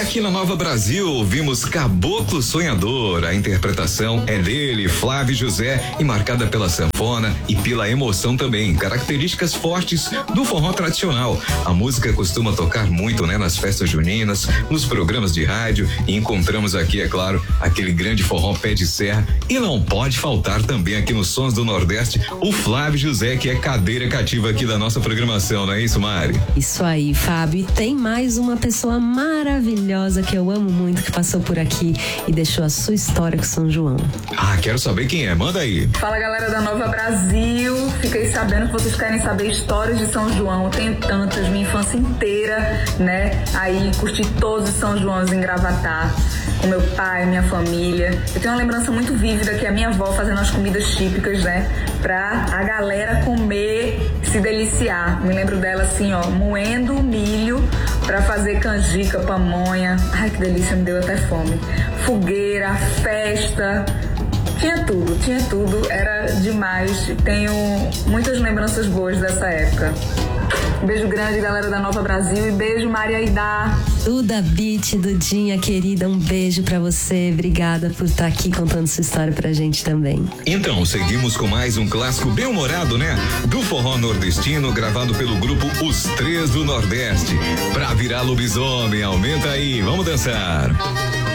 aqui na Nova Brasil ouvimos Caboclo Sonhador. A interpretação é dele, Flávio José, e marcada pela sanfona e pela emoção também. Características fortes do forró tradicional. A música costuma tocar muito, né? Nas festas juninas, nos programas de rádio, e encontramos aqui, é claro, aquele grande forró pé de serra, e não pode faltar também aqui nos Sons do Nordeste o Flávio José, que é cadeira cativa aqui da nossa programação, não é isso, Mari? Isso aí, Fábio. E tem mais uma pessoa maravilhosa que eu amo muito, que passou por aqui e deixou a sua história com São João. Ah, quero saber quem é, manda aí. Fala, galera da Nova Brasil, fiquei sabendo que vocês querem saber histórias de São João. Tenho tantas, minha infância inteira, né? Aí curti todos os São Joões em Gravatar, com meu pai, minha família. Eu tenho uma lembrança muito vívida que é a minha avó fazendo as comidas típicas, né? Pra a galera comer, se deliciar. Me lembro dela assim, ó, moendo milho pra fazer canjica, pamonha. Ai, que delícia, me deu até fome. Fogueira, festa. Tinha tudo, era demais. Tenho muitas lembranças boas dessa época. Um beijo grande, galera da Nova Brasil, e beijo, Maria Aidá. Duda Beat, Dudinha querida, um beijo pra você. Obrigada por estar aqui contando sua história pra gente também. Então, seguimos com mais um clássico bem-humorado, né? Do forró nordestino, gravado pelo grupo Os Três do Nordeste. Pra virar lobisomem, aumenta aí, vamos dançar.